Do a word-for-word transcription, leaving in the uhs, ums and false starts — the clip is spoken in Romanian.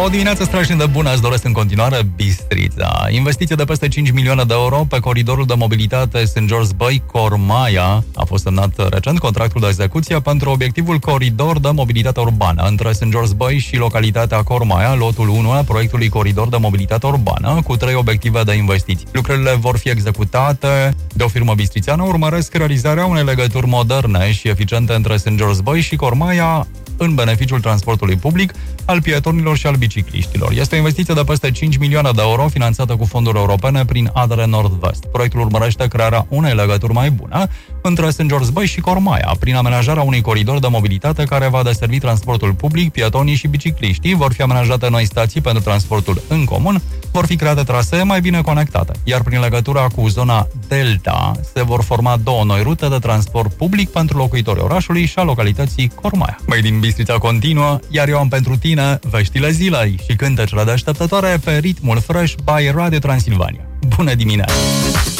O dimineață strașnic de bună, îți doresc în continuare Bistrița. Investiție de peste cinci milioane de euro pe coridorul de mobilitate Saint George Băi-Cormaia. A fost semnat recent contractul de execuție pentru obiectivul coridor de mobilitate urbană între Saint George Băi și localitatea Cormaia, lotul unu a proiectului coridor de mobilitate urbană, cu trei obiective de investiții. Lucrările vor fi executate de o firmă bistrițeană, urmăresc realizarea unei legături moderne și eficiente între Saint George Băi și Cormaia, în beneficiul transportului public, al pietonilor și al bicicliștilor. Este o investiție de peste cinci milioane de euro, finanțată cu fonduri europene prin A D R Nord-Vest. Proiectul urmărește crearea unei legături mai bune între Saint George Băi și Cormaia, prin amenajarea unui coridor de mobilitate care va deservi transportul public, pietonii și bicicliștii, vor fi amenajate noi stații pentru transportul în comun, vor fi create trasee mai bine conectate, iar prin legătura cu zona Delta se vor forma două noi rute de transport public pentru locuitorii orașului și a localității Cormaia. Mai din Bistrița continuă, iar eu am pentru tine veștile zilei și cântecele deșteptătoare pe ritmul Fresh by Radio Transilvania. Bună dimineața!